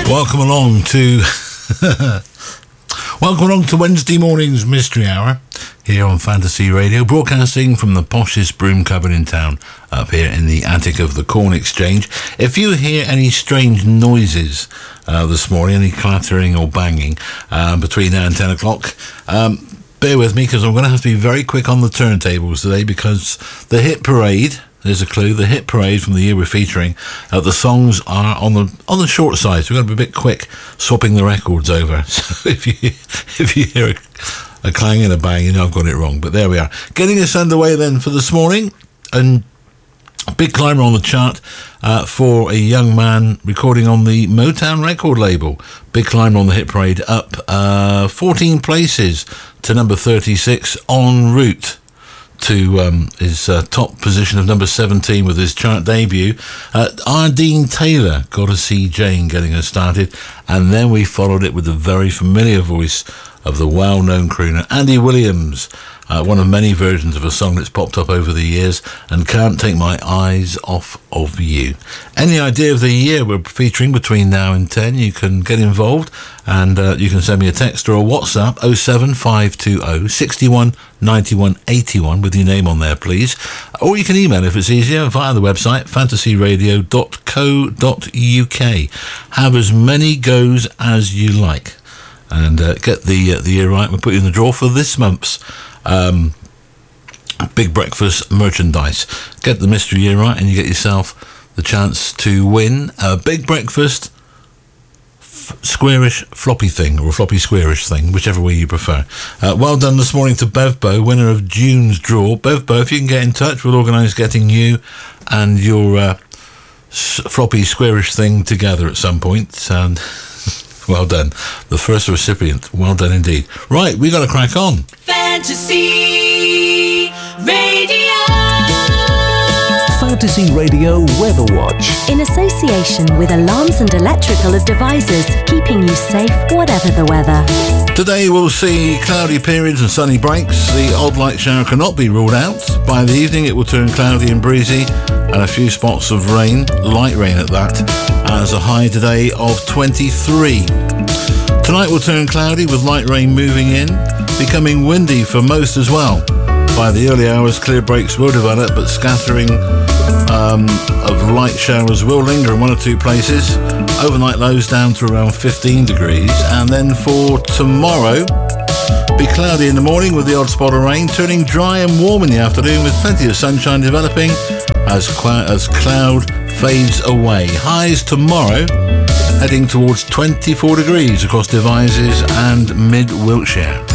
Welcome along to Wednesday morning's Mystery Hour here on Fantasy Radio, broadcasting from the poshest broom cupboard in town, up here in the attic of the Corn Exchange. If you hear any strange noises this morning, any clattering or banging between now and 10 o'clock, bear with me, because I'm going to have to be very quick on the turntables today, because the hit parade, there's a clue, the hit parade from the year we're featuring, the songs are on the short side, so we've got to be a bit quick swapping the records over. So if you hear a clang and a bang, you know I've got it wrong. But there we are. Getting us underway then for this morning, and a big climber on the chart for a young man recording on the Motown record label. Big climber on the hit parade, up 14 places to number 36, en route to his top position of number 17 with his chart debut. Ardeen Taylor, Gotta See Jane, getting us started, and then we followed it with the very familiar voice of the well-known crooner Andy Williams, one of many versions of a song that's popped up over the years, and Can't Take My Eyes Off of You. Any idea of the year we're featuring between now and 10, you can get involved, and you can send me a text or a WhatsApp, 07520 61 91 81, with your name on there, please. Or you can email, if it's easier, via the website, fantasyradio.co.uk. Have as many goes as you like, and get the year right. We'll put you in the draw for this month's Big Breakfast merchandise. Get the mystery year right, and you get yourself the chance to win a Big Breakfast squarish floppy thing, or a floppy squarish thing, whichever way you prefer. Well done this morning to Bevbo, winner of June's draw. Bevbo, if you can get in touch, we'll organise getting you and your floppy squarish thing together at some point. And well done, the first recipient. Well done indeed. Right, we got to crack on. Fantasy Radio. Fantasy Radio Weather Watch, in association with Alarms and Electrical Devices, keeping you safe whatever the weather. Today we'll see cloudy periods and sunny breaks. The odd light shower cannot be ruled out. By the evening it will turn cloudy and breezy, and a few spots of rain, light rain at that, as a high today of 23. Tonight will turn cloudy with light rain moving in, becoming windy for most as well. By the early hours, clear breaks will develop, but scattering of light showers will linger in one or two places. Overnight lows down to around 15 degrees. And then for tomorrow, be cloudy in the morning with the odd spot of rain, turning dry and warm in the afternoon with plenty of sunshine developing as cloud fades away. Highs tomorrow heading towards 24 degrees across Devizes and mid-Wiltshire.